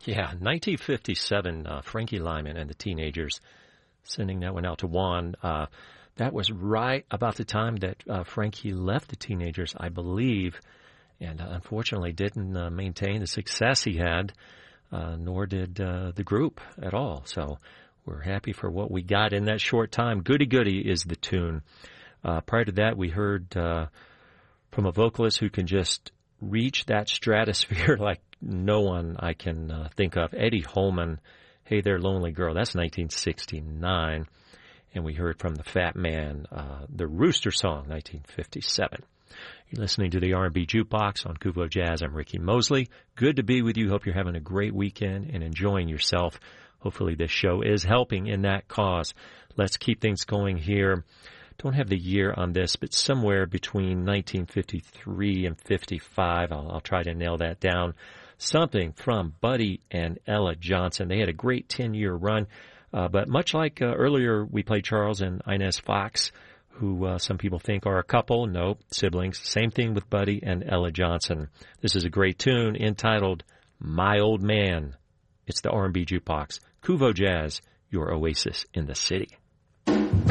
Yeah, 1957, Frankie Lyman and the Teenagers, sending that one out to Juan. That was right about the time that Frankie left the Teenagers, I believe, and unfortunately didn't maintain the success he had, nor did the group at all. So we're happy for what we got in that short time. Goody Goody is the tune. Prior to that, we heard from a vocalist who can just reach that stratosphere like no one I can think of, Eddie Holman, Hey There Lonely Girl. That's 1969. And we heard from the Fat Man, the Rooster Song, 1957. You're listening to the R&B Jukebox on Kuvo Jazz. I'm Ricky Mosley. Good to be with you. Hope you're having a great weekend and enjoying yourself. Hopefully this show is helping in that cause. Let's keep things going here. Don't have the year on this, but somewhere between 1953 and 55. I'll try to nail that down. Something from Buddy and Ella Johnson. They had a great 10-year run, but much like earlier we played Charles and Inez Fox, who some people think are a couple. No, siblings. Same thing with Buddy and Ella Johnson. This is a great tune entitled My Old Man. It's the R&B Jukebox. Kuvo Jazz, your oasis in the city.